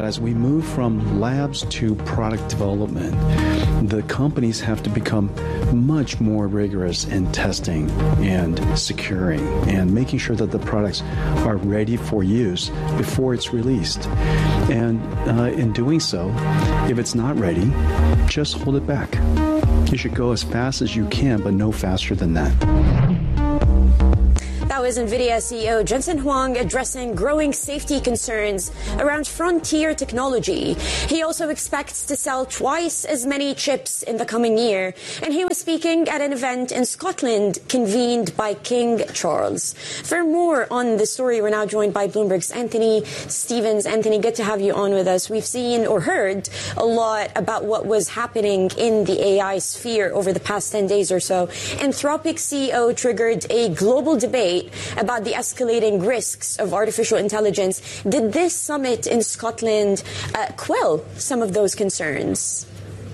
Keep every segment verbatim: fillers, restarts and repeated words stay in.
But as we move from labs to product development, the companies have to become much more rigorous in testing and securing and making sure that the products are ready for use before it's released. And uh, in doing so, if it's not ready, just hold it back. You should go as fast as you can, but no faster than that. That was NVIDIA C E O Jensen Huang addressing growing safety concerns around frontier technology. He also expects to sell twice as many chips in the coming year. And he was speaking at an event in Scotland convened by King Charles. For more on the story, we're now joined by Bloomberg's Anthony Stevens. Anthony, good to have you on with us. We've seen or heard a lot about what was happening in the A I sphere over the past ten days or so. Anthropic C E O triggered a global debate about the escalating risks of artificial intelligence. Did this summit in Scotland uh, quell some of those concerns?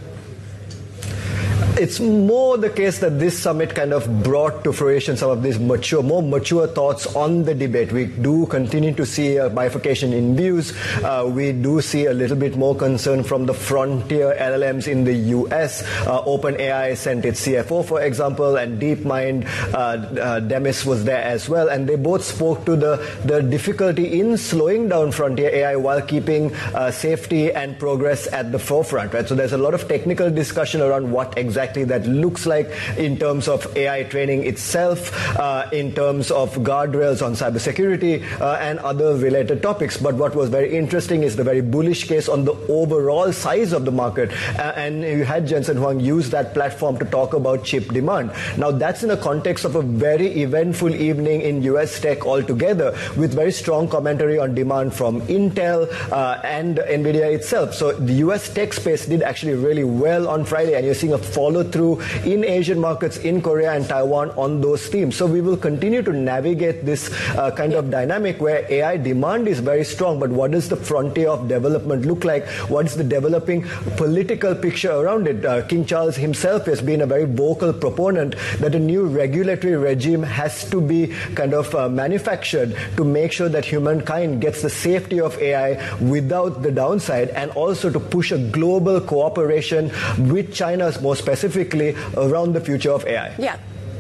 It's more the case that this summit kind of brought to fruition some of these mature, more mature thoughts on the debate. We do continue to see a bifurcation in views. Uh, we do see a little bit more concern from the frontier L L Ms in the U S. Uh, OpenAI sent its C F O, for example, and DeepMind, uh, uh, Demis was there as well. And they both spoke to the, the difficulty in slowing down frontier A I while keeping uh, safety and progress at the forefront, right? So there's a lot of technical discussion around what exactly that looks like in terms of A I training itself, uh, in terms of guardrails on cybersecurity uh, and other related topics. But what was very interesting is the very bullish case on the overall size of the market. Uh, and you had Jensen Huang use that platform to talk about chip demand. Now that's in the context of a very eventful evening in U S tech altogether, with very strong commentary on demand from Intel uh, and NVIDIA itself. So the U S tech space did actually really well on Friday, and you're seeing a follow through in Asian markets, in Korea and Taiwan on those themes. So we will continue to navigate this uh, kind of dynamic where A I demand is very strong, but what does the frontier of development look like? What is the developing political picture around it? Uh, King Charles himself has been a very vocal proponent that a new regulatory regime has to be kind of uh, manufactured to make sure that humankind gets the safety of A I without the downside, and also to push a global cooperation with China more specifically around the future of A I. Yeah.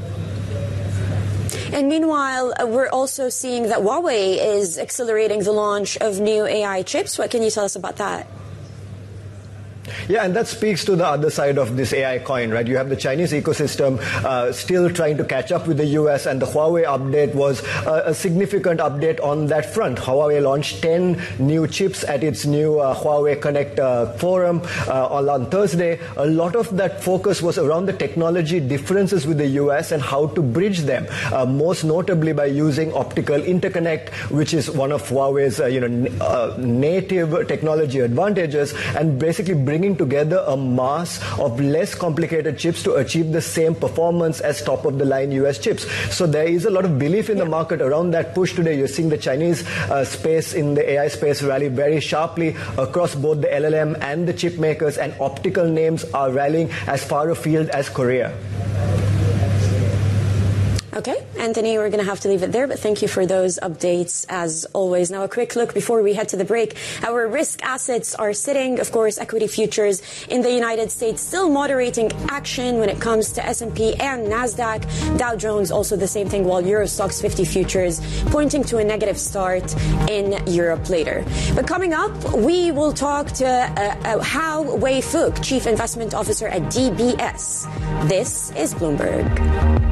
And meanwhile, uh, we're also seeing that Huawei is accelerating the launch of new A I chips. What can you tell us about that? Yeah, and that speaks to the other side of this A I coin, right? You have the Chinese ecosystem uh, still trying to catch up with the U S, and the Huawei update was uh, a significant update on that front. Huawei launched ten new chips at its new uh, Huawei Connect uh, forum uh, on Thursday. A lot of that focus was around the technology differences with the U S and how to bridge them, uh, most notably by using optical interconnect, which is one of Huawei's uh, you know, uh, native technology advantages, and basically bringing together a mass of less complicated chips to achieve the same performance as top-of-the-line U S chips. So there is a lot of belief in the market around that push today. You're seeing the Chinese uh, space in the A I space rally very sharply across both the L L M and the chip makers, and optical names are rallying as far afield as Korea. Okay, Anthony, we're going to have to leave it there, but thank you for those updates as always. Now, a quick look before we head to the break. Our risk assets are sitting, of course, equity futures in the United States still moderating action when it comes to S and P and NASDAQ. Dow Jones also the same thing, while Euro Stoxx fifty futures pointing to a negative start in Europe later. But coming up, we will talk to uh, uh, Hao Wei Fook, Chief Investment Officer at D B S. This is Bloomberg.